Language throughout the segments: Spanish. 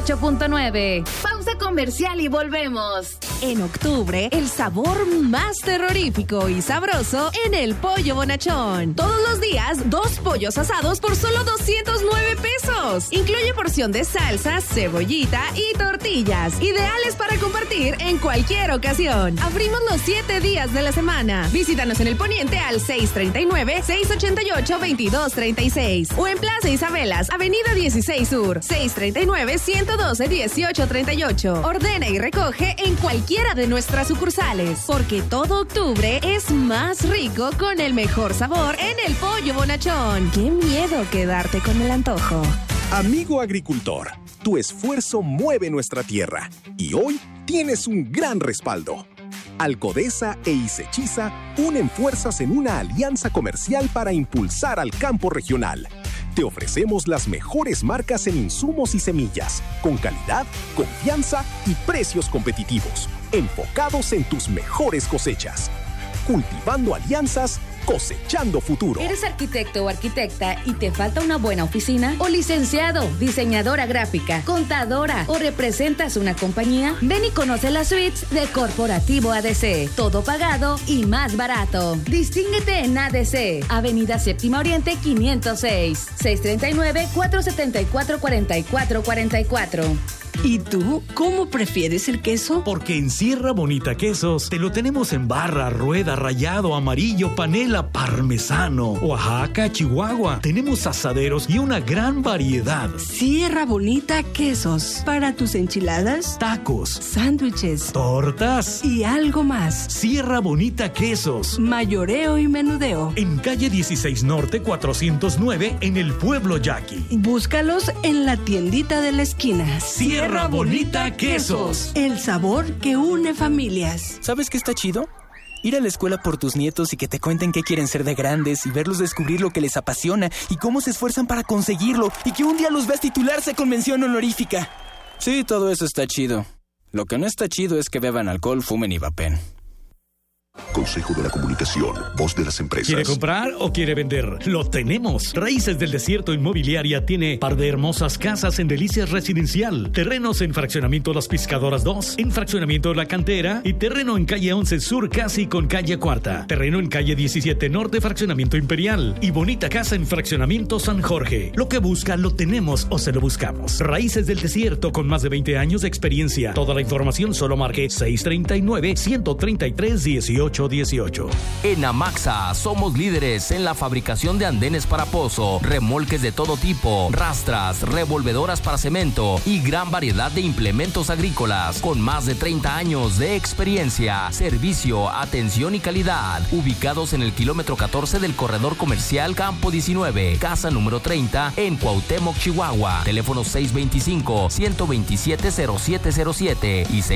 98.9. Pausa comercial y volvemos. En octubre, el sabor más terrorífico y sabroso en el Pollo Bonachón. Todos los días, 2 pollos asados por solo 209 pesos. Incluye porción de salsa, cebollita y tortillas. Ideales para compartir en cualquier ocasión. Abrimos los 7 días de la semana. Visítanos en el Poniente al 639-688-2236 o en Plaza Isabelas, Avenida 16 Sur, 639-112-1838. Ordena y recoge en cualquiera de nuestras sucursales, porque todo octubre es más rico con el mejor sabor en el Pollo Bonachón. ¡Qué miedo quedarte con el antojo! Amigo agricultor, tu esfuerzo mueve nuestra tierra y hoy tienes un gran respaldo. Alcodesa e Isechiza unen fuerzas en una alianza comercial para impulsar al campo regional. Te ofrecemos las mejores marcas en insumos y semillas, con calidad, confianza y precios competitivos, enfocados en tus mejores cosechas. Cultivando alianzas, cosechando futuro. ¿Eres arquitecto o arquitecta y te falta una buena oficina? ¿O licenciado, diseñadora gráfica, contadora o representas una compañía? Ven y conoce las suites de Corporativo ADC. Todo pagado y más barato. Distínguete en ADC, Avenida Séptima Oriente 506, 639-474-4444. ¿Y tú? ¿Cómo prefieres el queso? Porque en Sierra Bonita Quesos te lo tenemos en barra, rueda, rallado, amarillo, panela, parmesano, Oaxaca, Chihuahua. Tenemos asaderos y una gran variedad. Sierra Bonita Quesos. Para tus enchiladas, tacos, sándwiches, tortas y algo más. Sierra Bonita Quesos. Mayoreo y menudeo. En calle 16 Norte 409 en el Pueblo Yaqui. Búscalos en la tiendita de la esquina. Sierra Bonita Quesos. El sabor que une familias. ¿Sabes qué está chido? Ir a la escuela por tus nietos y que te cuenten qué quieren ser de grandes y verlos descubrir lo que les apasiona y cómo se esfuerzan para conseguirlo y que un día los veas titularse con mención honorífica. Sí, todo eso está chido. Lo que no está chido es que beban alcohol, fumen y vapen. Consejo de la Comunicación, voz de las empresas. ¿Quiere comprar o quiere vender? Lo tenemos. Raíces del Desierto Inmobiliaria tiene par de hermosas casas en Delicias Residencial, terrenos en Fraccionamiento Las Pescadoras 2, en Fraccionamiento La Cantera y terreno en calle 11 Sur casi con calle Cuarta, terreno en calle 17 Norte Fraccionamiento Imperial y bonita casa en Fraccionamiento San Jorge. Lo que busca lo tenemos o se lo buscamos. Raíces del Desierto con más de 20 años de experiencia. Toda la información solo marque 639-133-1818. En Amaxa somos líderes en la fabricación de andenes para pozo, remolques de todo tipo, rastras, revolvedoras para cemento y gran variedad de implementos agrícolas con más de 30 años de experiencia, servicio, atención y calidad. Ubicados en el kilómetro 14 del corredor comercial Campo 19, casa número 30 en Cuauhtémoc, Chihuahua. Teléfono 625-127-0707 y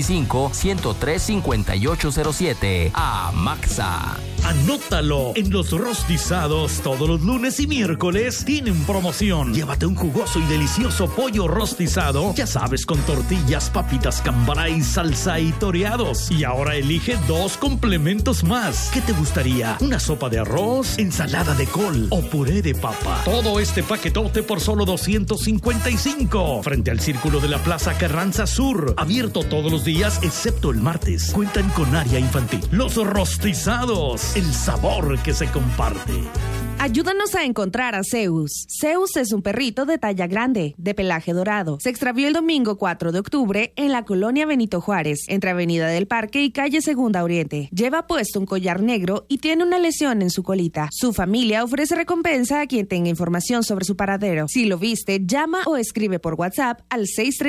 625-103-5807. Amaxa. Anótalo. En los rostizados todos los lunes y miércoles tienen promoción. Llévate un jugoso y delicioso pollo rostizado, ya sabes, con tortillas, papitas cambray, salsa y toreados. Y ahora elige 2 complementos más. ¿Qué te gustaría? ¿Una sopa de arroz, ensalada de col o puré de papa? Todo este paquetote por solo 255. Frente al Círculo de la Plaza Carranza Sur. Abierto todos los días excepto el martes. Cuentan con área infantil. Los rostizados, el sabor que se comparte. Ayúdanos a encontrar a Zeus. Zeus es un perrito de talla grande, de pelaje dorado. Se extravió el domingo 4 de octubre en la colonia Benito Juárez, entre Avenida del Parque y calle Segunda Oriente. Lleva puesto un collar negro y tiene una lesión en su colita. Su familia ofrece recompensa a quien tenga información sobre su paradero. Si lo viste, llama o escribe por WhatsApp al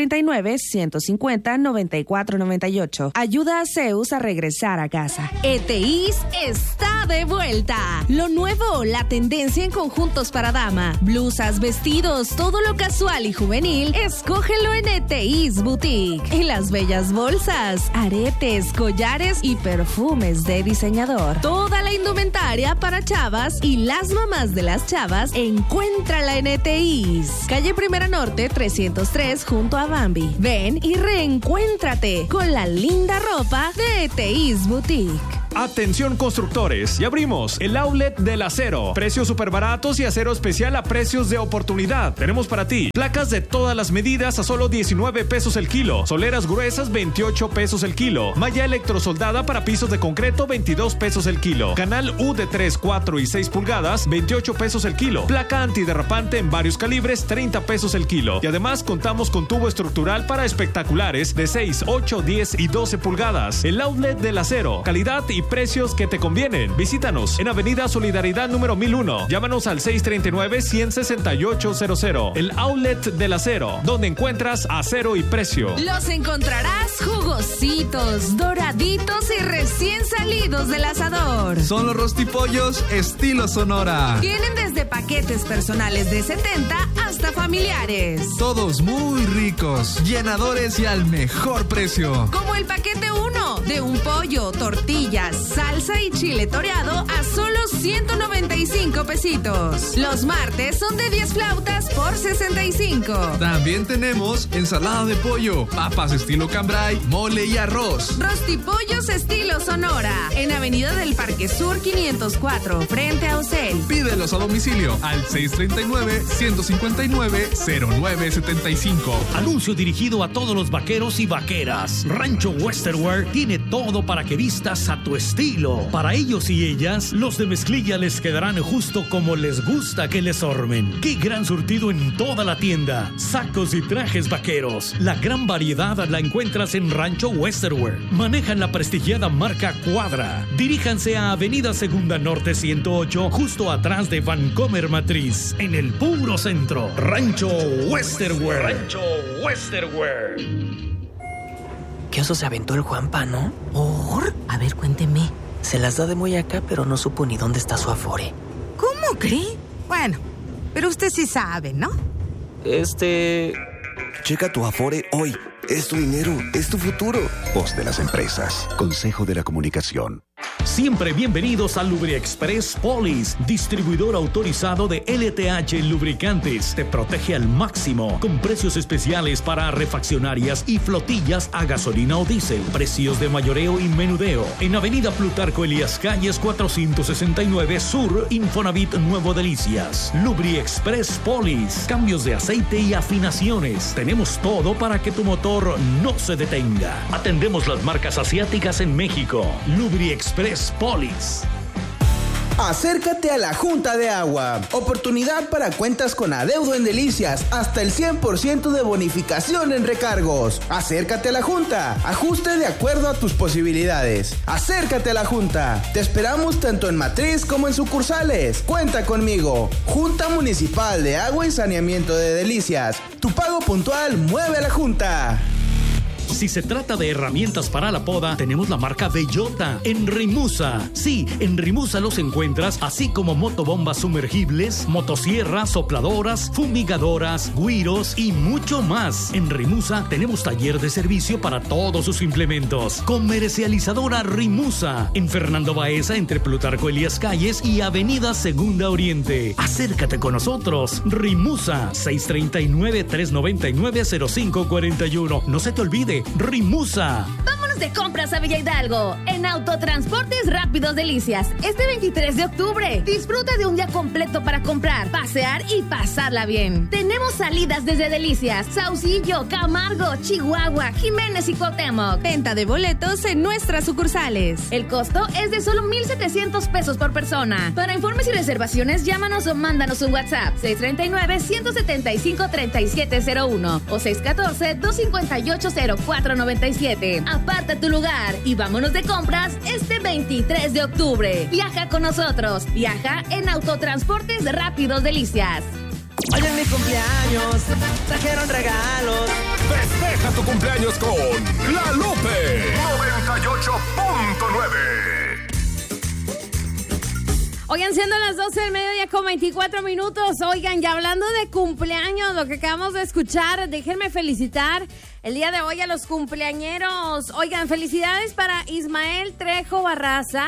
639-150-9498. Ayuda a Zeus a regresar a casa. ETIs está de vuelta. Lo nuevo, la tendencia en conjuntos para dama, blusas, vestidos, todo lo casual y juvenil, escógelo en ETIs Boutique. Y las bellas bolsas, aretes, collares y perfumes de diseñador. Toda la indumentaria para chavas y las mamás de las chavas, encuéntrala en ETIs. Calle Primera Norte 303 junto a Bambi. Ven y reencuéntrate con la linda ropa de ETIs Boutique. Atención constructores, y abrimos el outlet del acero. Precios súper baratos y acero especial a precios de oportunidad. Tenemos para ti placas de todas las medidas a solo 19 pesos el kilo. Soleras gruesas 28 pesos el kilo. Malla electrosoldada para pisos de concreto 22 pesos el kilo. Canal U de 3, 4 y 6 pulgadas 28 pesos el kilo. Placa antiderrapante en varios calibres 30 pesos el kilo. Y además contamos con tubo estructural para espectaculares de 6, 8, 10 y 12 pulgadas. El outlet del acero. Calidad y precios que te convienen. Visítanos en Avenida Solidaridad número 1001. Llámanos al 639-16800. El outlet del acero, donde encuentras acero y precio. Los encontrarás jugositos, doraditos y recién salidos del asador. Son los rostipollos estilo Sonora. Tienen desde paquetes personales de 70 hasta familiares. Todos muy ricos, llenadores y al mejor precio. Como el paquete 1 de un pollo, tortillas, salsa y chile toreado a solo 195 pesitos. Los martes son de 10 flautas por 65. También tenemos ensalada de pollo, papas estilo cambray, mole y arroz. Rostipollos estilo Sonora, en Avenida del Parque Sur 504, frente a Ocel. Pídelos a domicilio al 639-159-0975. Anuncio dirigido a todos los vaqueros y vaqueras. Rancho Western Wear tiene todo para que vistas a tu estilo. Para ellos y ellas, los de mezclilla les quedarán justo como les gusta que les ormen. ¡Qué gran surtido en toda la tienda! Sacos y trajes vaqueros. La gran variedad la encuentras en Rancho Western Wear. Manejan la prestigiada marca Cuadra. Diríjanse a Avenida Segunda Norte 108, justo atrás de Vancomer Matriz, en el puro centro. Rancho Western Wear. Rancho Western Wear. ¿Qué oso se aventó el Juanpa, no? ¿Por? A ver, cuénteme. Se las da de muy acá, pero no supo ni dónde está su afore. ¿Cómo cree? Bueno, pero usted sí sabe, ¿no? Checa tu afore hoy. Es tu dinero, es tu futuro. Voz de las empresas. Consejo de la Comunicación. Siempre bienvenidos a LubriExpress Police, distribuidor autorizado de LTH Lubricantes. Te protege al máximo, con precios especiales para refaccionarias y flotillas a gasolina o diésel. Precios de mayoreo y menudeo. En Avenida Plutarco Elías Calles 469 Sur, Infonavit Nuevo Delicias. LubriExpress Police, cambios de aceite y afinaciones. Tenemos todo para que tu motor no se detenga. Atendemos las marcas asiáticas en México. LubriExpress Police. Acércate a la Junta de Agua. Oportunidad para cuentas con adeudo en Delicias. Hasta el 100% de bonificación en recargos. Acércate a la Junta. Ajuste de acuerdo a tus posibilidades. Acércate a la Junta. Te esperamos tanto en matriz como en sucursales. Cuenta conmigo. Junta Municipal de Agua y Saneamiento de Delicias. Tu pago puntual mueve a la Junta. Si se trata de herramientas para la poda, tenemos la marca Bellota en Rimusa. Sí, en Rimusa los encuentras, así como motobombas sumergibles, motosierras, sopladoras, fumigadoras, güiros y mucho más. En Rimusa tenemos taller de servicio para todos sus implementos. Comercializadora Rimusa, en Fernando Baeza, entre Plutarco Elías Calles y Avenida Segunda Oriente. Acércate con nosotros. Rimusa, 639-399-0541. No se te olvide, Rimusa. Vámonos de compras a Villa Hidalgo en Autotransportes Rápidos Delicias. Este 23 de octubre, disfruta de un día completo para comprar, pasear y pasarla bien. Tenemos salidas desde Delicias, Saucillo, Camargo, Chihuahua, Jiménez y Cuauhtémoc. Venta de boletos en nuestras sucursales. El costo es de solo 1,700 pesos por persona. Para informes y reservaciones, llámanos o mándanos un WhatsApp 639-175-3701 o 614-258-0497. Aparta tu lugar y vámonos de compras este 23 de octubre. Viaja con nosotros. Viaja en Autotransportes Rápidos Delicias. Hoy es mi cumpleaños, trajeron regalos. Festeja tu cumpleaños con La Lupe 98.9. Oigan, siendo las 12 del mediodía con 24 minutos. Oigan, ya hablando de cumpleaños, lo que acabamos de escuchar, déjenme felicitar el día de hoy a los cumpleañeros. Oigan, felicidades para Ismael Trejo Barraza,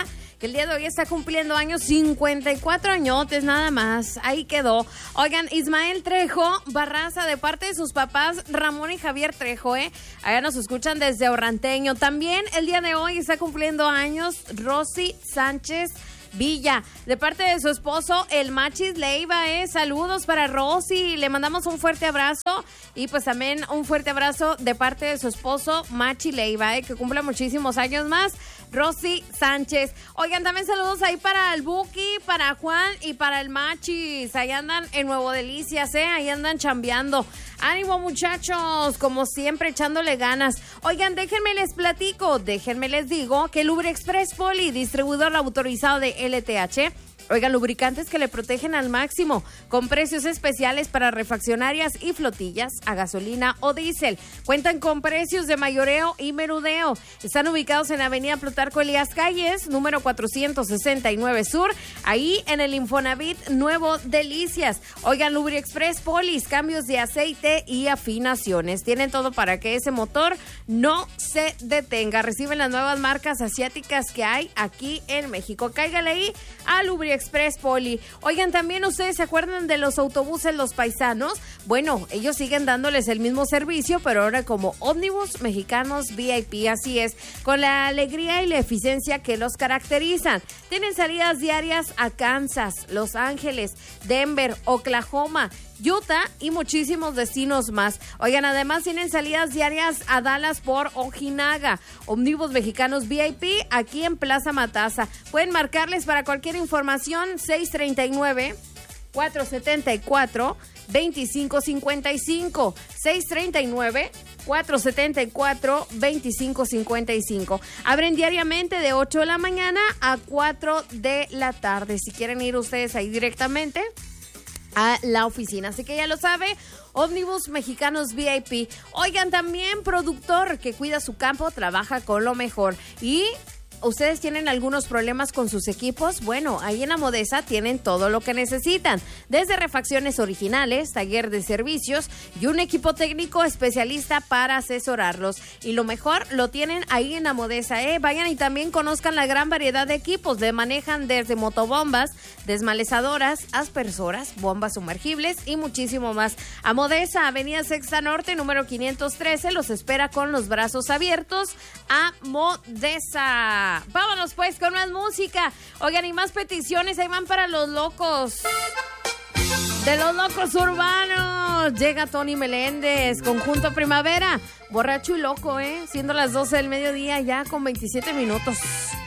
que el día de hoy está cumpliendo años, 54 añotes nada más. Ahí quedó. Oigan, Ismael Trejo Barraza, de parte de sus papás Ramón y Javier Trejo, allá nos escuchan desde Orranteño. También el día de hoy está cumpliendo años Rosy Sánchez Villa, de parte de su esposo, el Machis Leiva, saludos para Rosy, le mandamos un fuerte abrazo, y pues también un fuerte abrazo de parte de su esposo, Machi Leiva, que cumple muchísimos años más, Rosy Sánchez. Oigan, también saludos ahí para el Buki, para Juan y para el Machis, ahí andan en Nuevo Delicias, ahí andan chambeando. Ánimo, muchachos, como siempre, echándole ganas. Oigan, déjenme les platico, déjenme les digo que Lubriexpress Poli, distribuidor autorizado de LTH, oigan, lubricantes que le protegen al máximo, con precios especiales para refaccionarias y flotillas a gasolina o diésel. Cuentan con precios de mayoreo y menudeo. Están ubicados en Avenida Plutarco Elías Calles, número 469 Sur, ahí en el Infonavit Nuevo Delicias. Oigan, Lubriexpress Polis, cambios de aceite y afinaciones. Tienen todo para que ese motor no se detenga. Reciben las nuevas marcas asiáticas que hay aquí en México. Cáigale ahí a Lubriexpress Poli. Oigan, también ustedes se acuerdan de los autobuses Los Paisanos. Bueno, ellos siguen dándoles el mismo servicio, pero ahora como ómnibus mexicanos VIP, así es, con la alegría y la eficiencia que los caracterizan. Tienen salidas diarias a Kansas, Los Ángeles, Denver, Oklahoma, Utah y muchísimos destinos más. Oigan, además tienen salidas diarias a Dallas por Ojinaga. Ómnibus mexicanos VIP aquí en Plaza Matasa. Pueden marcarles para cualquier información 639-474-2555. 639-474-2555. Abren diariamente de 8 de la mañana a 4 de la tarde. Si quieren ir ustedes ahí directamente a la oficina. Así que ya lo sabe, Ómnibus Mexicanos VIP. Oigan, también productor que cuida su campo, trabaja con lo mejor. Y ¿ustedes tienen algunos problemas con sus equipos? Bueno, ahí en Amodesa tienen todo lo que necesitan. Desde refacciones originales, taller de servicios y un equipo técnico especialista para asesorarlos. Y lo mejor lo tienen ahí en Amodesa, Vayan y también conozcan la gran variedad de equipos. Le manejan desde motobombas, desmalezadoras, aspersoras, bombas sumergibles y muchísimo más. Amodesa, Avenida Sexta Norte, número 513, los espera con los brazos abiertos. Amodesa. Vámonos pues con más música. Oigan, y más peticiones, ahí van para los locos. De los locos urbanos. Llega Tony Meléndez, Conjunto Primavera. Borracho y loco, siendo las 12 del mediodía ya con 27 minutos.